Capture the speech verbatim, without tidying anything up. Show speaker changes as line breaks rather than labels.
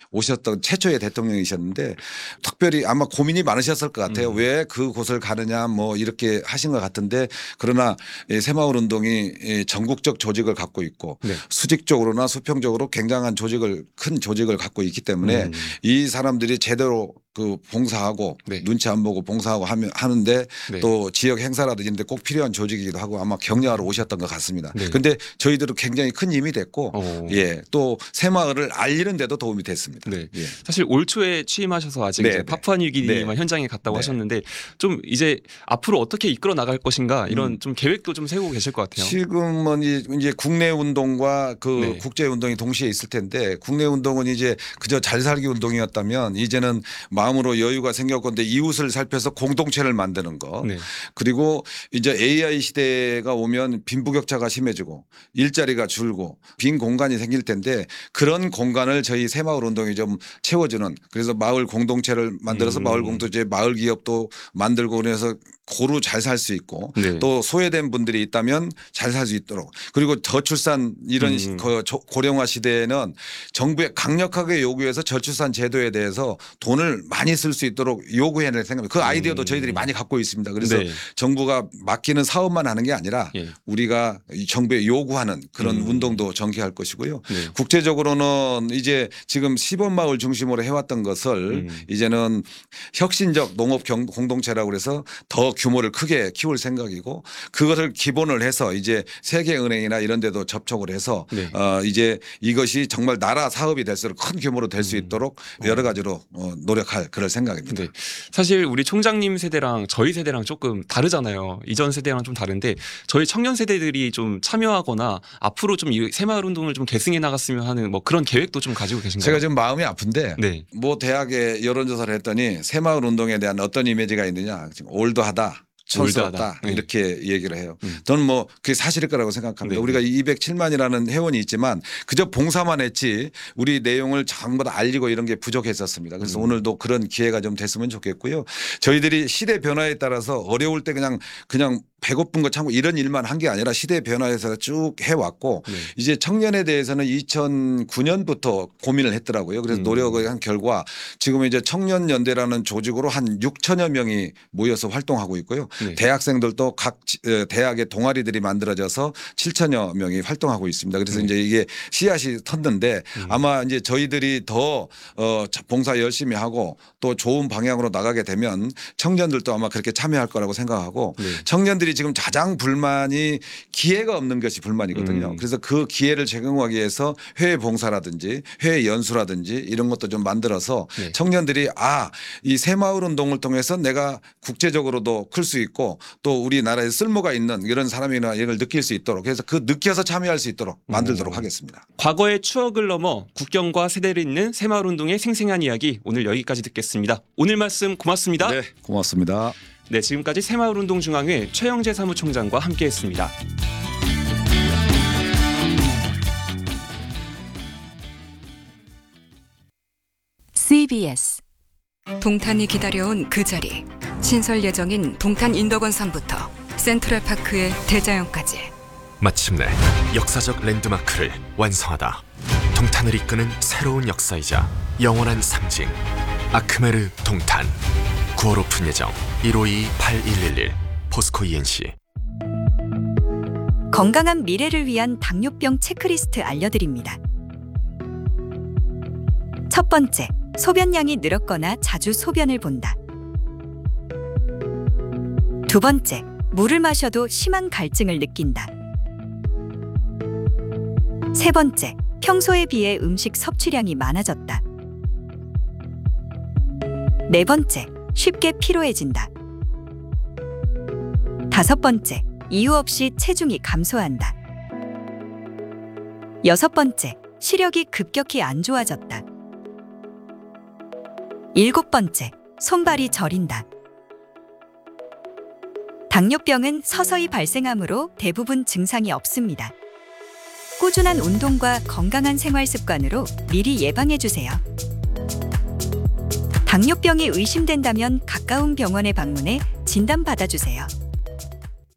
오셨던 최초의 대통령이셨는데 특별히 아마 고민이 많으셨을 것 같아요.
음.
왜 그곳을 가느냐 뭐 이렇게 하신 것 같은데 그러나 새마을운동이 전국적 조직을 갖고 있고
네.
수직적으로나 수평적으로 굉장한 조직을 큰 조직을 갖고 있기 때문에
음.
이 사람들이 제대로 그 봉사하고
네.
눈치 안 보고 봉사하고 하면 하는데
네.
또 지역 행사라든지 이런 데 꼭 필요한 조직이기도 하고 아마 격려하러 오셨던 것 같습니다.
네.
그런데 저희들은 굉장히 큰 힘이 됐고
어.
예, 또 새마을을 알리는 데도 도움이 됐습니다.
네.
예.
사실 올 초에 취임하셔서 아직
네,
이제
네.
파푸아뉴기니만
네.
현장에 갔다고
네.
하셨는데 좀 이제 앞으로 어떻게 이끌어 나갈 것인가 이런
음.
좀 계획도 좀 세우고 계실 것 같아요.
지금은 이제 국내 운동과 그
네.
국제 운동이 동시에 있을 텐데 국내 운동은 이제 그저 잘 살기 운동이었다면 이제는 마음으로 여유가 생겼건데 이웃을 살펴서 공동체를 만드는 거.
네.
그리고 이제 에이아이 시대가 오면 빈부격차가 심해지고 일자리가 줄고 빈 공간이 생길 텐데 그런 공간을 저희 새마을 운동이 좀 채워주는 그래서 마을 공동체를 만들어서
음.
마을 공동체 마을 기업도 만들고 그래서 고루 잘 살 수 있고
네.
또 소외된 분들이 있다면 잘 살 수 있도록 그리고 저출산 이런
음.
그 고령화 시대에는 정부에 강력하게 요구해서 저출산 제도에 대해서 돈을 많이 쓸 수 있도록 요구해낼 생각입니다. 그 아이디어도
음.
저희들이 많이 갖고 있습니다. 그래서
네.
정부가 맡기는 사업만 하는 게 아니라
예.
우리가 이 정부에 요구하는 그런
음.
운동도 전개할 것이고요.
네.
국제적으로는 이제 지금 시범마을 중심으로 해왔던 것을
음.
이제는 혁신적 농업 경- 공동체라고 그래서 더 규모를 크게 키울 생각이고 그것을 기본을 해서 이제 세계은행이나 이런 데도 접촉을 해서
네.
어 이제 이것이 정말 나라 사업이 될수록 큰 규모로 될 수
음.
있도록 여러 가지로 어 노력할 그럴 생각입니다.
네. 사실 우리 총장님 세대랑 저희 세대랑 조금 다르잖아요. 이전 세대랑 좀 다른데 저희 청년 세대들이 좀 참여하거나 앞으로 좀 이 새마을 운동을 좀 계승해 나갔으면 하는 뭐 그런 계획도 좀 가지고 계신가요?
제가 지금 마음이 아픈데
네.
뭐 대학에 여론조사를 했더니 새마을 운동에 대한 어떤 이미지가 있느냐 지금 올드하다. 촌스럽다
올드하다. 네.
이렇게 얘기를 해요.
음.
저는 뭐 그게 사실일 거라고 생각합니다.
네.
우리가 이백칠만이라는 회원이 있지만 그저 봉사만 했지 우리 내용을 전부 다 알리고 이런 게 부족했었습니다. 그래서
음.
오늘도 그런 기회가 좀 됐으면 좋겠고요. 저희들이 시대 변화에 따라서 어려울 때 그냥 그냥 배고픈 거 참고 이런 일만 한 게 아니라 시대 변화에서 쭉 해왔고
네.
이제 청년에 대해서는 이천구 년부터 고민을 했더라고요. 그래서
음.
노력을 한 결과 지금 이제 청년연대라는 조직으로 한 육천여 명이 모여서 활동하고 있고요.
네.
대학생들도 각 지- 어, 대학의 동아리들이 만들어져서 칠천여 명이 활동하고 있습니다. 그래서
네.
이제 이게 씨앗이 텄는데
음.
아마 이제 저희들이 더 어, 봉사 열심히 하고 또 좋은 방향으로 나가게 되면 청년들도 아마 그렇게 참여할 거라고 생각하고
네.
청년들이 지금 가장 불만이 기회가 없는 것이 불만이거든요.
음.
그래서 그 기회를 제공하기 위해서 회의 봉사라든지 회의 연수라든지 이런 것도 좀 만들어서
네.
청년들이 아, 이 새마을 운동을 통해서 내가 국제적으로도 클 수 있고 또 우리나라에 쓸모가 있는 이런 사람이나 이걸 느낄 수 있도록 그래서 그 느껴서 참여할 수 있도록 만들도록
음.
하겠습니다.
과거의 추억을 넘어 국경과 세대를 잇는 새마을 운동의 생생한 이야기 오늘 여기까지 듣겠습니다. 오늘 말씀 고맙습니다.
네, 고맙습니다.
네, 지금까지 새마을운동중앙회 최영재 사무총장과 함께했습니다.
씨비에스 동탄이 기다려온 그 자리 신설 예정인 동탄 인덕원산부터 센트럴파크의 대자연까지
마침내 역사적 랜드마크를 완성하다. 동탄을 이끄는 새로운 역사이자 영원한 상징 아크메르 동탄 구월 오픈 예정 일오이 팔일일일 포스코 이엔씨.
건강한 미래를 위한 당뇨병 체크리스트 알려드립니다. 첫 번째, 소변량이 늘었거나 자주 소변을 본다. 두 번째, 물을 마셔도 심한 갈증을 느낀다. 세 번째, 평소에 비해 음식 섭취량이 많아졌다. 네 번째, 쉽게 피로해진다. 다섯 번째, 이유 없이 체중이 감소한다. 여섯 번째, 시력이 급격히 안 좋아졌다. 일곱 번째, 손발이 저린다. 당뇨병은 서서히 발생하므로 대부분 증상이 없습니다. 꾸준한 운동과 건강한 생활 습관으로 미리 예방해 주세요. 당뇨병이 의심된다면 가까운 병원에 방문해 진단 받아주세요.